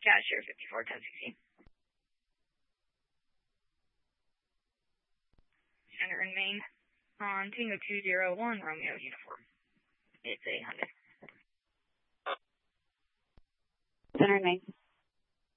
Cashier 541060. Center in Maine on Tango 201 Romeo Uniform. It's 800. Center in Maine.